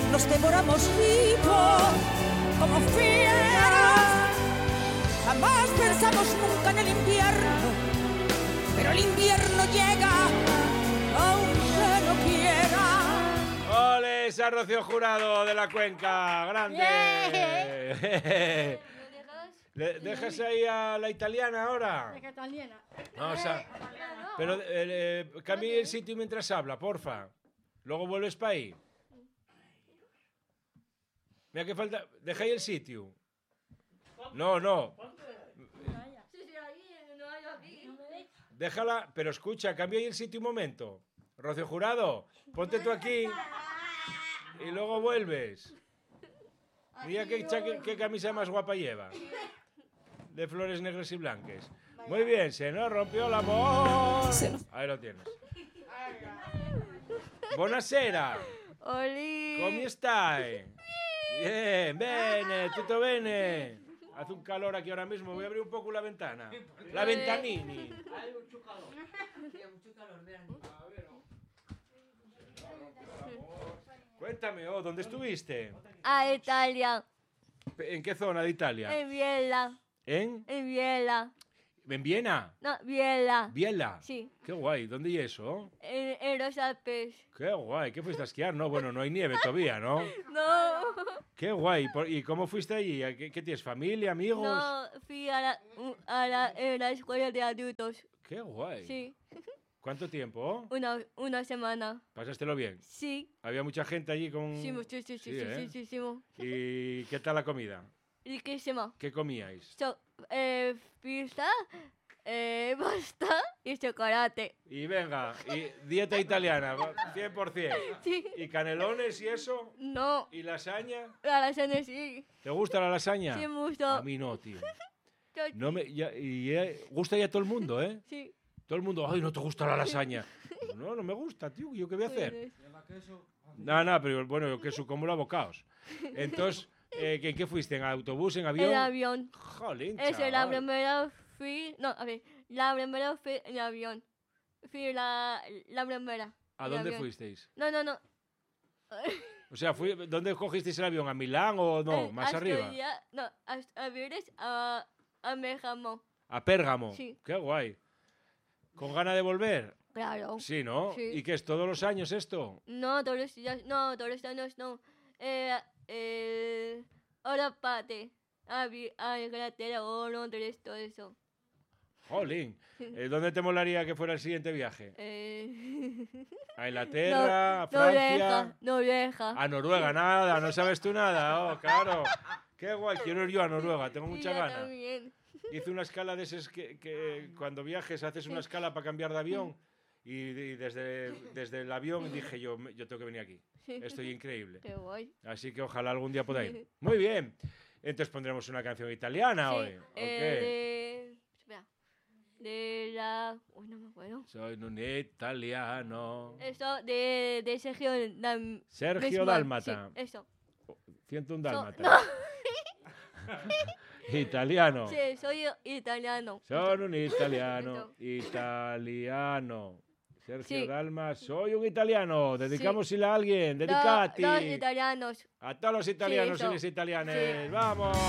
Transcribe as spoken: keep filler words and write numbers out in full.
nos devoramos vivos como fieras. Jamás pensamos nunca en el invierno, pero el invierno llega aunque no quiera. ¡Ole! Esa Rocío Jurado de la Cuenca, grande. ¿Le dejas ahí a la italiana ahora? La italiana. Vamos a... Pero eh, eh, cambie el sitio mientras habla, porfa. Luego vuelves para ahí. Mira que falta... Deja ahí el sitio. No, no. Déjala, pero escucha, cambia ahí el sitio un momento. Rocío Jurado, ponte tú aquí y luego vuelves. Mira qué, qué, qué camisa más guapa lleva. De flores negras y blancas. Muy bien, se nos rompió el amor. Ahí lo tienes. Buonasera. Oli. ¿Cómo stai? Bien, bene, tutto bene. Hace un calor aquí ahora mismo, voy a abrir un poco la ventana. La ventanini. Hay mucho calor. Mucho calor, vean. Cuéntame, oh, ¿dónde estuviste? A Italia. ¿En qué zona de Italia? En Biella. ¿En? En Biella. ¿En Viena? No, Biella. ¿Biela? Sí. Qué guay, ¿dónde y eso? En, en los Alpes. Qué guay, ¿qué fuiste a esquiar? No, bueno, no hay nieve todavía, ¿no? No. Qué guay, ¿y cómo fuiste allí? ¿Qué, qué tienes, familia, amigos? No, fui a la, a la, en la escuela de adultos. Qué guay. Sí. ¿Cuánto tiempo? Una, una semana. ¿Pasástelo bien? Sí. ¿Había mucha gente allí con...? Sí, sí, sí, sí, sí, ¿eh? sí, sí, sí, sí. ¿Y qué tal la comida? Riquísima. ¿Qué comíais? So, eh, pizza, eh, pasta y chocolate. Y venga, y dieta italiana, cien por cien. Sí. ¿Y canelones y eso? No. ¿Y lasaña? La lasaña sí. ¿Te gusta la lasaña? Sí, me gustó. A mí no, tío. No me, ya, y eh, gusta ya todo el mundo, ¿eh? Sí. Todo el mundo, ay, no te gusta la lasaña. No, no me gusta, tío, ¿yo qué voy a hacer? No, no, pero bueno, yo queso como los abocados. Entonces, eh, ¿en qué fuiste? ¿En autobús, en avión? En avión. Jolín, Esa es la chaval. primera fui, no, a ver, la primera fui en avión. Fui la, la primera. ¿A en dónde avión. fuisteis? No, no, no. O sea, fui, ¿dónde cogisteis el avión? ¿A Milán o no? Eh, ¿Más hasta arriba? ya- no, hasta a Vires, a, a Mejamo. ¿A Pérgamo? Sí. Qué guay. ¿Con ganas de volver? Claro. Sí, ¿no? Sí. ¿Y qué es todos los años esto? No, todos los días, no, todos los años no. Eh, eh, ahora pate. A, Vi- a Inglaterra o Londres, todo eso. Jolín. Eh, ¿Dónde te molaría que fuera el siguiente viaje? Eh, ¿A Inglaterra? no, ¿A Francia? Noruega, Noruega. A Noruega, nada, no sabes tú nada, oh, claro. Qué guay, quiero ir yo a Noruega, tengo Sí, mucha yo gana. también. Hice una escala de esas que, que cuando viajes haces una escala para cambiar de avión y, y desde, desde el avión dije yo, yo tengo que venir aquí. Estoy increíble. Qué guay. Así que ojalá algún día pueda ir. Muy bien. Entonces pondremos una canción italiana Sí, hoy. ¿o qué? eh, de, espera, de la, uy, no me acuerdo. Soy un italiano. Eso de, de Sergio Dam, Sergio Desmond, Dálmata. Sí, eso. ciento un So- dálmata. no. Italiano. Sí, soy italiano. Soy un italiano. Eso. Italiano. Sergio Sí. Dalma, soy un italiano. Dedicámosla a alguien. Lo- Dedicati. Los italianos. A todos los italianos Sí, y eso. las italianas. Sí. Vamos.